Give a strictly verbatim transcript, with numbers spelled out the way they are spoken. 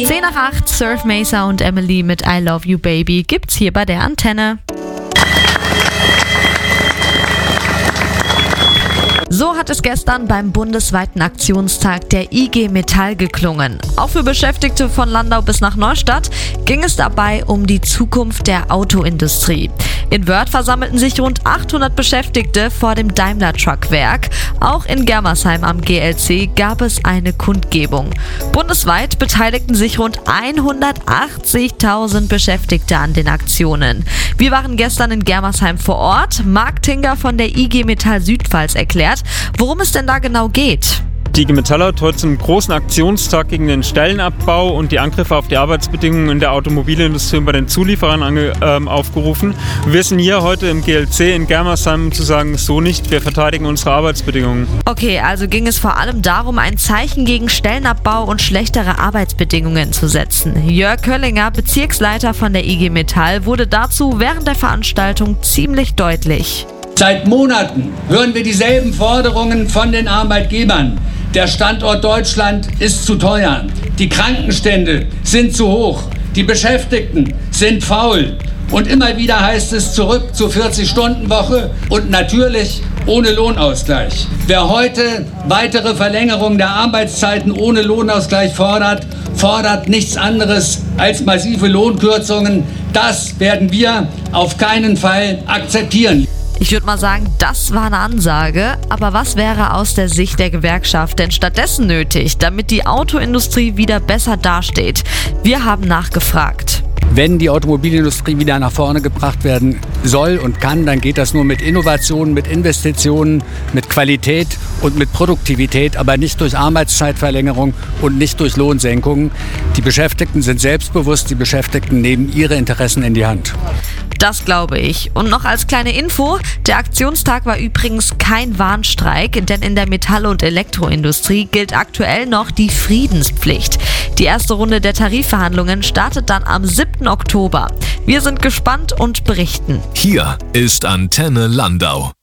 zehn nach acht, Surf Mesa und Emily mit I Love You Baby gibt's hier bei der Antenne. So hat es gestern beim bundesweiten Aktionstag der I G Metall geklungen. Auch für Beschäftigte von Landau bis nach Neustadt ging es dabei um die Zukunft der Autoindustrie. In Wörth versammelten sich rund achthundert Beschäftigte vor dem Daimler-Truck-Werk. Auch in Germersheim am G L C gab es eine Kundgebung. Bundesweit beteiligten sich rund hundertachtzigtausend Beschäftigte an den Aktionen. Wir waren gestern in Germersheim vor Ort. Marc Tinger von der I G Metall Südpfalz erklärt, worum es denn da genau geht. Die I G Metall hat heute zum großen Aktionstag gegen den Stellenabbau und die Angriffe auf die Arbeitsbedingungen in der Automobilindustrie und bei den Zulieferern ange, ähm, aufgerufen. Wir sind hier heute im G L C in Germersheim, um zu sagen, so nicht, wir verteidigen unsere Arbeitsbedingungen. Okay, also ging es vor allem darum, ein Zeichen gegen Stellenabbau und schlechtere Arbeitsbedingungen zu setzen. Jörg Köllinger, Bezirksleiter von der I G Metall, wurde dazu während der Veranstaltung ziemlich deutlich. Seit Monaten hören wir dieselben Forderungen von den Arbeitgebern. Der Standort Deutschland ist zu teuer. Die Krankenstände sind zu hoch. Die Beschäftigten sind faul. Und immer wieder heißt es zurück zur vierzig-Stunden-Woche und natürlich ohne Lohnausgleich. Wer heute weitere Verlängerung der Arbeitszeiten ohne Lohnausgleich fordert, fordert nichts anderes als massive Lohnkürzungen. Das werden wir auf keinen Fall akzeptieren. Ich würde mal sagen, das war eine Ansage. Aber was wäre aus der Sicht der Gewerkschaft denn stattdessen nötig, damit die Autoindustrie wieder besser dasteht? Wir haben nachgefragt. Wenn die Automobilindustrie wieder nach vorne gebracht werden soll und kann, dann geht das nur mit Innovationen, mit Investitionen, mit Qualität und mit Produktivität, aber nicht durch Arbeitszeitverlängerung und nicht durch Lohnsenkungen. Die Beschäftigten sind selbstbewusst, die Beschäftigten nehmen ihre Interessen in die Hand. Das glaube ich. Und noch als kleine Info, der Aktionstag war übrigens kein Warnstreik, denn in der Metall- und Elektroindustrie gilt aktuell noch die Friedenspflicht. Die erste Runde der Tarifverhandlungen startet dann am siebten Oktober. Wir sind gespannt und berichten. Hier ist Antenne Landau.